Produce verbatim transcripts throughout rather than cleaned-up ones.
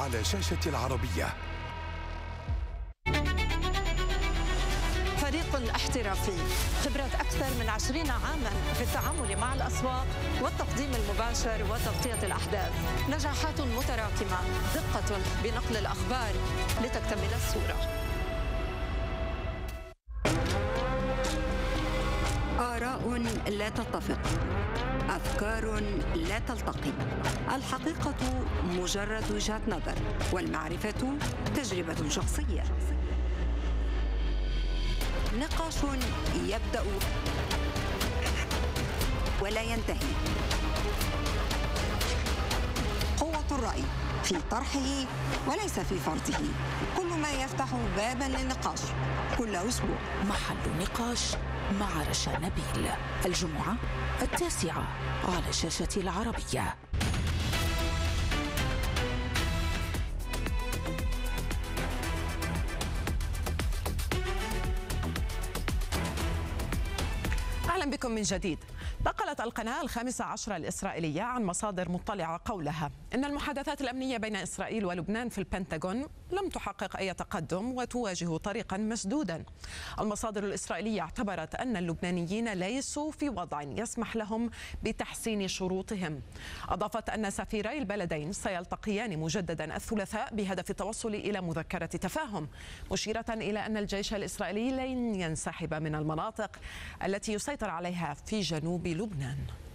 على شاشة العربية. فريق احترافي، خبرة أكثر من عشرين عاما في التعامل مع الأسواق والتقديم المباشر وتغطية الأحداث، نجاحات متراكمة، دقة بنقل الأخبار لتكتمل الصورة. آراء لا تتفق، أفكار لا تلتقي، الحقيقة مجرد وجهة نظر، والمعرفة تجربة شخصية. نقاش يبدأ ولا ينتهي. قوة الرأي في طرحه وليس في فرضه، كل ما يفتح بابا للنقاش كل أسبوع. محل نقاش مع رشا نبيل، الجمعة التاسعة على شاشة العربية. أهلا بكم من جديد. نقلت القناة الخامسة عشرة الإسرائيلية عن مصادر مطلعة قولها إن المحادثات الأمنية بين إسرائيل ولبنان في البنتاغون لم تحقق أي تقدم وتواجه طريقا مسدودا. المصادر الإسرائيلية اعتبرت أن اللبنانيين ليسوا في وضع يسمح لهم بتحسين شروطهم. أضافت أن سفيري البلدين سيلتقيان مجددا الثلاثاء بهدف التوصل إلى مذكرة تفاهم، مشيرة إلى أن الجيش الإسرائيلي لن ينسحب من المناطق التي يسيطر عليها في جنوب لبنان.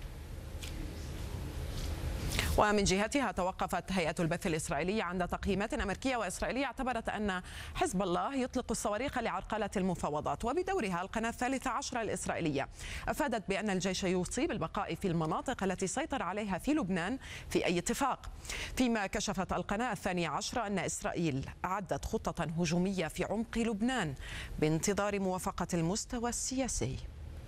ومن جهتها توقفت هيئة البث الإسرائيلية عند تقييمات أمريكية وإسرائيلية اعتبرت أن حزب الله يطلق الصواريخ لعرقلة المفاوضات. وبدورها القناة الثالثة عشرة الإسرائيلية أفادت بأن الجيش يوصي بالبقاء في المناطق التي سيطر عليها في لبنان في أي اتفاق، فيما كشفت القناة الثانية عشرة أن إسرائيل أعدت خطة هجومية في عمق لبنان بانتظار موافقة المستوى السياسي.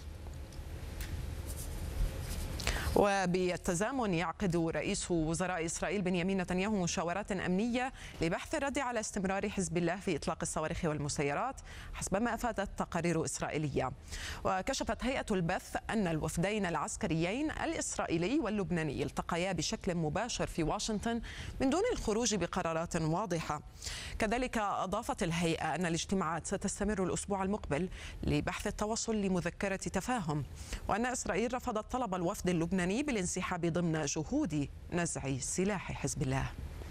وبالتزامن يعقد رئيس وزراء إسرائيل بنيامين نتنياهو مشاورات أمنية لبحث الرد على استمرار حزب الله في إطلاق الصواريخ والمسيرات حسب ما أفادت تقارير إسرائيلية. وكشفت هيئة البث أن الوفدين العسكريين الإسرائيلي واللبناني التقيا بشكل مباشر في واشنطن من دون الخروج بقرارات واضحة. كذلك أضافت الهيئة أن الاجتماعات ستستمر الأسبوع المقبل لبحث التوصل لمذكرة تفاهم، وأن إسرائيل رفضت طلب الوفد اللبناني بالانسحاب ضمن جهود نزع سلاح حزب الله.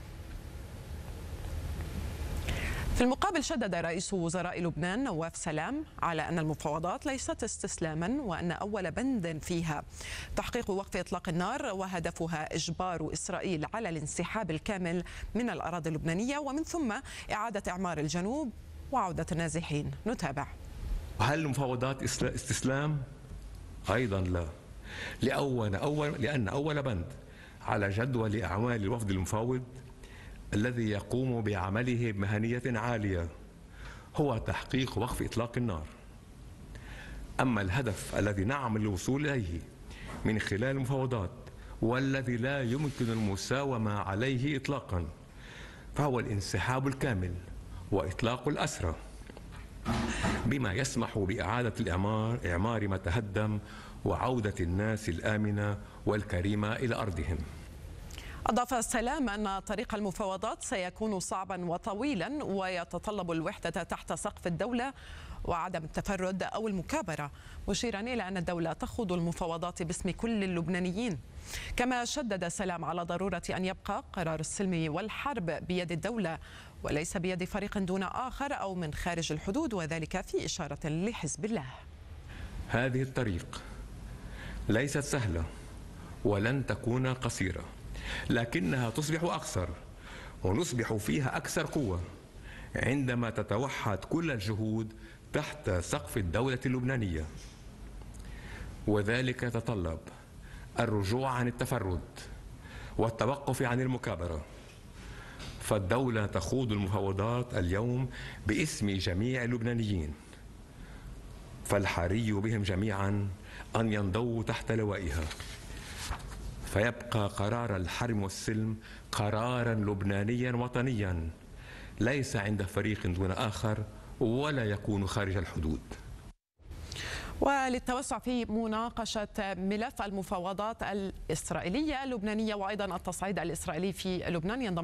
في المقابل شدد رئيس وزراء لبنان نواف سلام على أن المفاوضات ليست استسلاما، وأن أول بند فيها تحقيق وقف إطلاق النار وهدفها إجبار إسرائيل على الانسحاب الكامل من الأراضي اللبنانية ومن ثم إعادة إعمار الجنوب وعودة النازحين. نتابع. هل المفاوضات استسلام؟ أيضا لا، لأول أول لأن أول بند على جدول أعمال الوفد المفاوض الذي يقوم بعمله بمهنية عالية هو تحقيق وقف إطلاق النار. أما الهدف الذي نعمل للوصول إليه من خلال المفاوضات والذي لا يمكن المساومة عليه إطلاقا فهو الانسحاب الكامل وإطلاق الأسرى، بما يسمح بإعادة الإعمار إعمار ما تهدم وعودة الناس الآمنة والكريمة إلى أرضهم. أضاف سلام أن طريق المفاوضات سيكون صعبا وطويلا ويتطلب الوحدة تحت سقف الدولة وعدم التفرد أو المكابرة، مشيرا إلى أن الدولة تخوض المفاوضات باسم كل اللبنانيين. كما شدد سلام على ضرورة أن يبقى قرار السلم والحرب بيد الدولة وليس بيد فريق دون آخر أو من خارج الحدود، وذلك في إشارة لحزب الله. هذه الطريق ليست سهلة ولن تكون قصيرة، لكنها تصبح أقصر ونصبح فيها أكثر قوة عندما تتوحد كل الجهود تحت سقف الدولة اللبنانية، وذلك يتطلب الرجوع عن التفرد والتوقف عن المكابرة. فالدولة تخوض المفاوضات اليوم باسم جميع اللبنانيين، فالحري بهم جميعا أن ينضووا تحت لوائها، فيبقى قرار الحرم والسلم قرارا لبنانيا وطنيا ليس عند فريق دون آخر ولا يكون خارج الحدود. وللتوسع في مناقشة ملف المفاوضات الإسرائيلية اللبنانية وأيضا التصعيد الإسرائيلي في لبنان ينضم